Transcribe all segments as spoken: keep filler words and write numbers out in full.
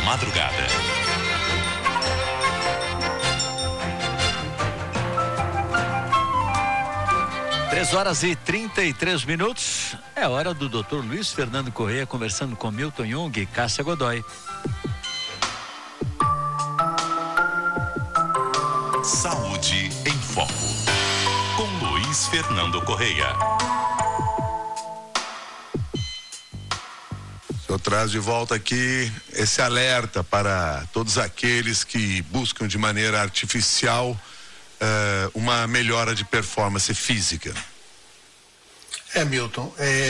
madrugada. Três horas e trinta e três minutos. É hora do doutor Luiz Fernando Correia conversando com Milton Jung e Cássia Godoy. Saúde em Foco, com Luiz Fernando Correia. O senhor traz de volta aqui esse alerta para todos aqueles que buscam de maneira artificial uh, uma melhora de performance física. É, Milton,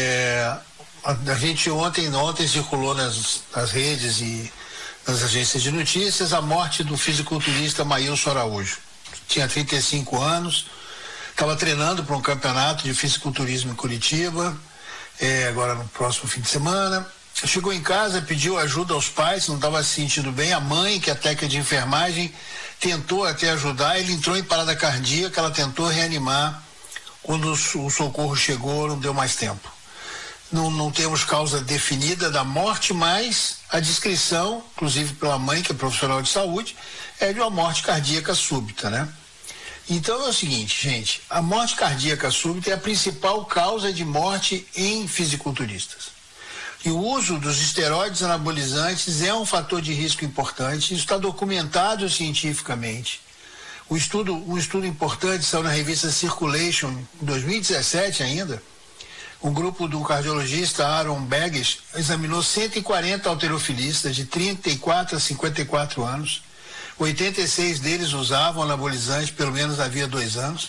é, a, a gente ontem, ontem circulou nas, nas redes e nas agências de notícias a morte do fisiculturista Maílson Araújo. Tinha trinta e cinco anos, estava treinando para um campeonato de fisiculturismo em Curitiba, é, agora no próximo fim de semana. Chegou em casa, pediu ajuda aos pais, não estava se sentindo bem. A mãe, que é técnica de enfermagem, tentou até ajudar. Ele entrou em parada cardíaca, ela tentou reanimar. Quando o socorro chegou, não deu mais tempo. Não, não temos causa definida da morte, mas a descrição, inclusive pela mãe, que é profissional de saúde, é de uma morte cardíaca súbita, né? Então é o seguinte, gente, a morte cardíaca súbita é a principal causa de morte em fisiculturistas. E o uso dos esteroides anabolizantes é um fator de risco importante, isso está documentado cientificamente. O estudo, um estudo importante saiu na revista Circulation em dois mil e dezessete ainda. Um grupo do cardiologista Aaron Beggs examinou cento e quarenta halterofilistas de trinta e quatro a cinquenta e quatro anos. oitenta e seis deles usavam anabolizante pelo menos havia dois anos.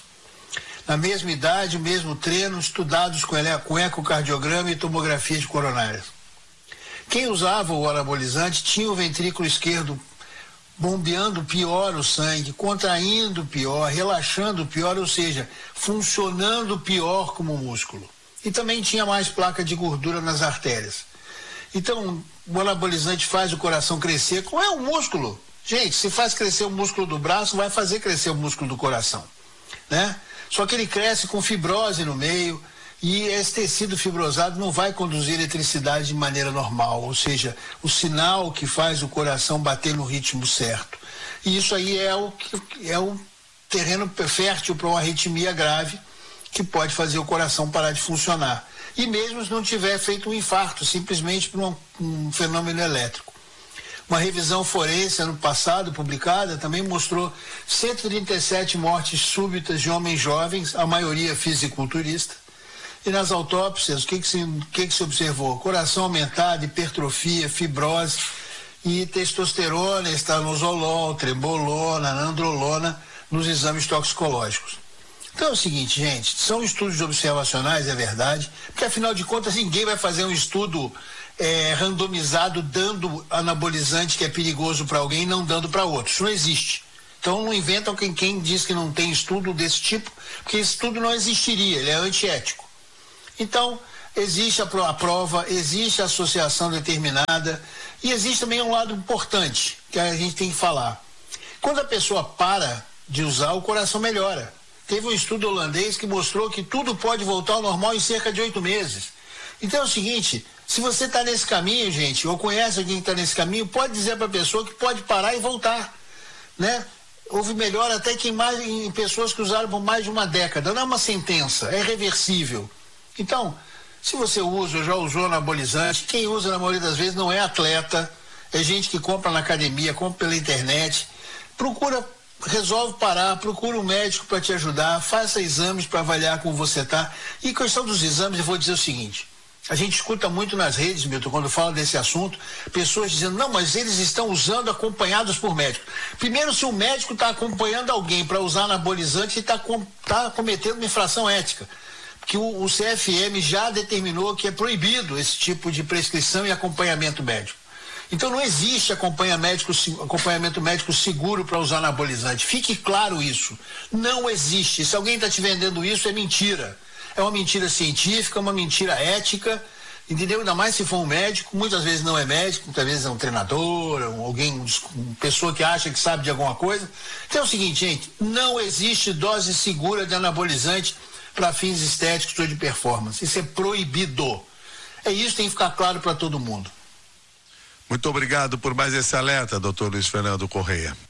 Na mesma idade, o mesmo treino, estudados com, ele, com ecocardiograma e tomografia de coronárias. Quem usava o anabolizante tinha o ventrículo esquerdo bombeando pior o sangue, contraindo pior, relaxando pior, ou seja, funcionando pior como músculo. E também tinha mais placa de gordura nas artérias. Então, o anabolizante faz o coração crescer. Qual é o músculo? Gente, se faz crescer o músculo do braço, vai fazer crescer o músculo do coração, né? Só que ele cresce com fibrose no meio, e esse tecido fibrosado não vai conduzir eletricidade de maneira normal, ou seja, o sinal que faz o coração bater no ritmo certo. E isso aí é o, é o terreno fértil para uma arritmia grave que pode fazer o coração parar de funcionar. E mesmo se não tiver feito um infarto, simplesmente por um, um fenômeno elétrico. Uma revisão forense ano passado, publicada, também mostrou cento e trinta e sete mortes súbitas de homens jovens, a maioria fisiculturista. E nas autópsias, o que que se, o que que se observou? Coração aumentado, hipertrofia, fibrose e testosterona, estanozolol, trembolona, nandrolona nos exames toxicológicos. Então é o seguinte, gente, são estudos observacionais, é verdade, porque afinal de contas ninguém vai fazer um estudo é, randomizado dando anabolizante que é perigoso para alguém e não dando para outros. Isso não existe. Então não inventam quem, quem diz que não tem estudo desse tipo, porque esse estudo não existiria, ele é antiético. Então, existe a, a prova, existe a associação determinada e existe também um lado importante que a gente tem que falar. Quando a pessoa para de usar, o coração melhora. Teve um estudo holandês que mostrou que tudo pode voltar ao normal em cerca de oito meses. Então é o seguinte, se você está nesse caminho, gente, ou conhece alguém que está nesse caminho, pode dizer para a pessoa que pode parar e voltar, né? Houve melhora até que em, mais, em pessoas que usaram por mais de uma década. Não é uma sentença, é reversível. Então, se você usa ou já usou anabolizante, quem usa na maioria das vezes não é atleta, é gente que compra na academia, compra pela internet, procura, resolve parar, procura um médico para te ajudar, faça exames para avaliar como você está. E questão dos exames, eu vou dizer o seguinte, a gente escuta muito nas redes, Milton, quando fala desse assunto, pessoas dizendo, não, mas eles estão usando acompanhados por médico. Primeiro, se o médico está acompanhando alguém para usar anabolizante, ele está com, tá cometendo uma infração ética. Que o, o C F M já determinou que é proibido esse tipo de prescrição e acompanhamento médico. Então não existe acompanhamento médico, acompanhamento médico seguro para usar anabolizante. Fique claro isso. Não existe. Se alguém está te vendendo isso, é mentira. É uma mentira científica, uma mentira ética, entendeu? Ainda mais se for um médico, muitas vezes não é médico, muitas vezes é um treinador, um, alguém, uma pessoa que acha que sabe de alguma coisa. Então é o seguinte, gente, não existe dose segura de anabolizante para fins estéticos ou de performance. Isso é proibido. É isso que tem que ficar claro para todo mundo. Muito obrigado por mais esse alerta, doutor Luiz Fernando Correia.